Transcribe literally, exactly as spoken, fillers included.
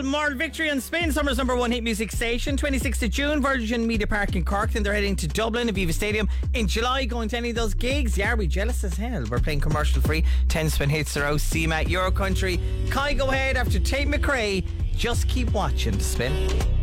Well, moral victory on Spin, summer's number one hit music station. twenty-sixth of June, Virgin Media Park in Cork. Then they're heading to Dublin, Aviva Stadium in July. Going to any of those gigs? Yeah, are we jealous as hell? We're playing commercial free. ten Spin hits are out. C M A T, Euro Country. Kai, go ahead after Tate McRae. Just keep watching Spin.